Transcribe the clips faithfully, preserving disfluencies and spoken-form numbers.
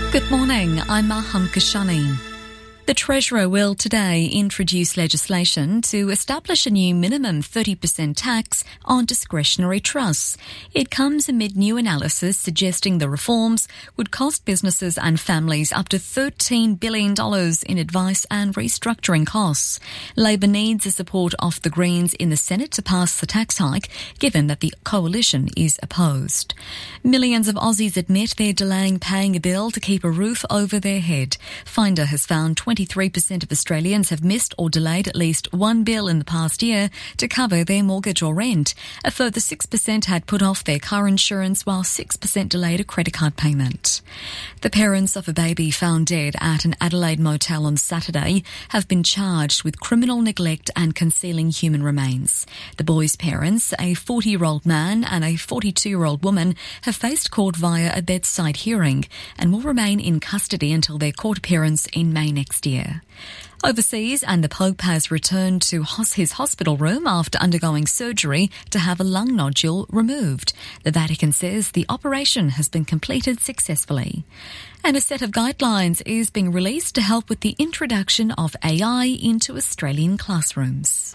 Good morning, I'm Maham Kashani. The Treasurer will today introduce legislation to establish a new minimum thirty percent tax on discretionary trusts. It comes amid new analysis suggesting the reforms would cost businesses and families up to thirteen billion dollars in advice and restructuring costs. Labor needs the support of the Greens in the Senate to pass the tax hike, given that the coalition is opposed. Millions of Aussies admit they're delaying paying a bill to keep a roof over their head. Finder has found twenty-three percent of Australians have missed or delayed at least one bill in the past year to cover their mortgage or rent. A further six percent had put off their car insurance, while six percent delayed a credit card payment. The parents of a baby found dead at an Adelaide motel on Saturday have been charged with criminal neglect and concealing human remains. The boy's parents, a forty-year-old man and a forty-two-year-old woman, have faced court via a bedside hearing and will remain in custody until their court appearance in May next year. Overseas, and the Pope has returned to his hospital room after undergoing surgery to have a lung nodule removed. The Vatican says the operation has been completed successfully. And a set of guidelines is being released to help with the introduction of A I into Australian classrooms.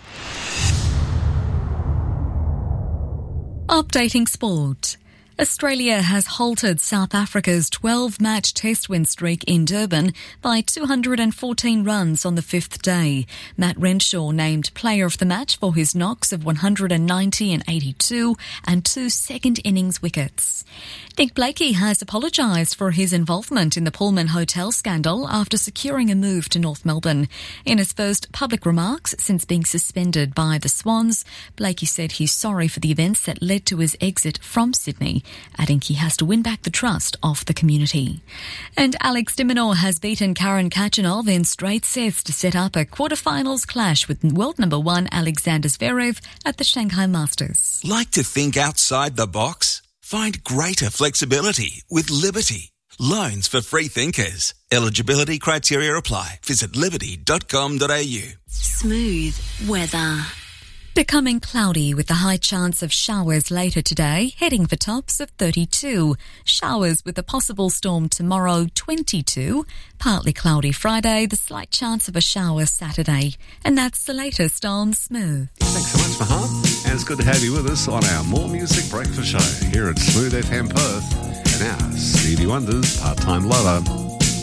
Updating sport. Australia has halted South Africa's twelve-match test win streak in Durban by two hundred fourteen runs on the fifth day. Matt Renshaw named player of the match for his knocks of one hundred ninety and eighty-two and two second-innings wickets. Nick Blakey has apologised for his involvement in the Pullman Hotel scandal after securing a move to North Melbourne. In his first public remarks since being suspended by the Swans, Blakey said he's sorry for the events that led to his exit from Sydney, adding he has to win back the trust of the community. And Alex de Minaur has beaten Karen Khachanov in straight sets to set up a quarterfinals clash with world number one Alexander Zverev at the Shanghai Masters. Like to think outside the box? Find greater flexibility with Liberty. Loans for free thinkers. Eligibility criteria apply. Visit liberty dot com dot a u. Smooth weather. Becoming cloudy with a high chance of showers later today, heading for tops of thirty-two. Showers with a possible storm tomorrow, twenty-two. Partly cloudy Friday, the slight chance of a shower Saturday. And that's the latest on Smooth. Thanks so much, Maham. And it's good to have you with us on our More Music Breakfast Show here at Smooth F M Perth. Now, Stevie Wonder's Part-Time Lover.